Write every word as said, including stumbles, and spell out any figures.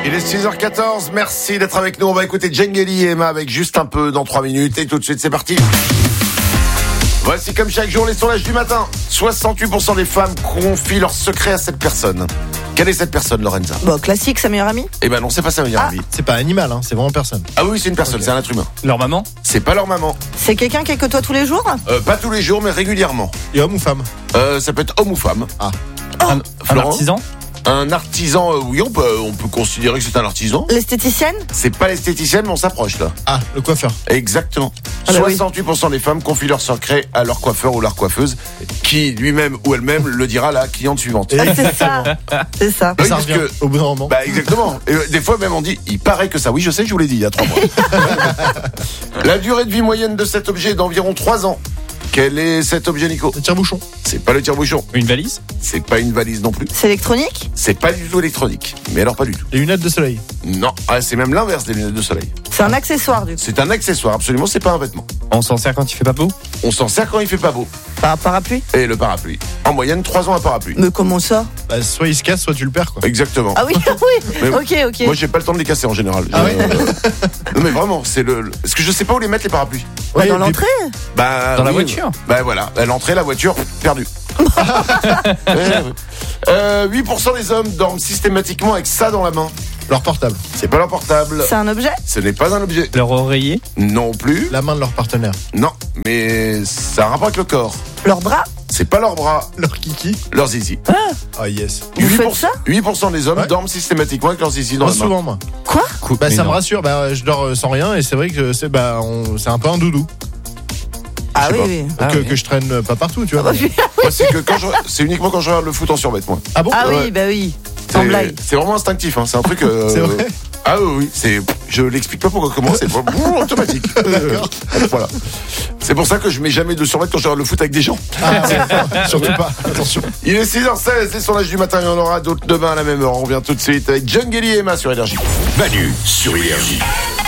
Il est six heures quatorze, merci d'être avec nous. On va écouter Djengeli et Emma avec juste un peu dans trois minutes. Et tout de suite, c'est parti. Voici comme chaque jour les sondages du matin. soixante-huit pour cent des femmes confient leurs secrets à cette personne. Quelle est cette personne, Lorenza? Bon, classique, sa meilleure amie. Eh ben non, c'est pas sa meilleure Ah. amie. C'est pas animal, hein, c'est vraiment personne. Ah oui, c'est une personne, Ok. c'est un être humain. Leur maman? C'est pas leur maman. C'est quelqu'un qui est que toi tous les jours. Euh, pas tous les jours, mais régulièrement. Et homme ou femme? Euh, ça peut être homme ou femme. Ah. Un, un Florent artisan? Un artisan, euh, oui, on peut, on peut considérer que c'est un artisan. L'esthéticienne. C'est pas l'esthéticienne, mais on s'approche là. Ah, le coiffeur. Exactement. Ah bah oui. soixante-huit pour cent des femmes confient leurs secrets à leur coiffeur ou leur coiffeuse, qui lui-même ou elle-même le dira à la cliente suivante. Et Ah, c'est ça. C'est ça. Oui, ça parce revient que- au bout d'un moment. Bah exactement. Et euh, des fois même on dit, il paraît que ça. Oui, je sais, je vous l'ai dit il y a trois mois. La durée de vie moyenne de cet objet est d'environ trois ans. Quel est cet objet, Nico? Le tire-bouchon. C'est pas le tire-bouchon. Une valise? C'est pas une valise non plus. C'est électronique. C'est pas du tout électronique. Mais alors pas du tout. Les lunettes de soleil. Non, ah, c'est même l'inverse des lunettes de soleil. C'est un accessoire du coup. C'est un accessoire, absolument. C'est pas un vêtement. On s'en sert quand il fait pas beau? On s'en sert quand il fait pas beau. Par parapluie. Et le parapluie. En moyenne, trois ans un parapluie. Mais comment ça? Bah, soit il se casse, soit tu le perds, quoi. Exactement. Ah oui, oui. Mais- Ok, ok. Moi, j'ai pas le temps de les casser en général. Ah Je- Non, mais vraiment, c'est le. le- Parce que je sais pas où les mettre les parapluies. Bah, Ouais, dans et puis- l'entrée. Bah, Dans la oui, voiture. Bah voilà, à l'entrée, la voiture, perdue. Ouais, ouais. Euh, huit pour cent des hommes dorment systématiquement avec ça dans la main. Leur portable. C'est pas leur portable. C'est un objet. Ce n'est pas un objet. Leur oreiller? Non plus. La main de leur partenaire. Non, mais ça a un rapport avec le corps. Leur bras. C'est pas leurs bras, Leur kiki. leurs zizi. Ah, yes. Vous huit faites pour- ça huit pour cent des hommes Ouais. dorment systématiquement avec leurs zizi dans Moi, la main. souvent, moi. Quoi? Bah, Mais ça non. me rassure. Bah, je dors euh, sans rien et c'est vrai que c'est bah, on- c'est un peu un doudou. Ah sais oui, pas. oui. Ah que, oui. que je traîne euh, pas partout, tu vois. Ah oui, Moi, c'est que quand je, c'est uniquement quand je regarde le foot en survêt, moi. Ah bon? Ah Ouais. oui, bah oui. Sans C'est- blague. C'est vraiment instinctif, hein. C'est un truc. euh, C'est vrai? Ah oui, oui, c'est. Je l'explique pas pourquoi comment, c'est pas- brrr, automatique. Euh, voilà. C'est pour ça que je mets jamais de survêt quand je regarde le foot avec des gens. Ah, ouais. Surtout pas. Attention. Il est six heures seize, c'est son âge du matin, il y en aura d'autres demain à la même heure. On revient tout de suite avec Djengeli et Emma sur Énergie. Manu sur Énergie.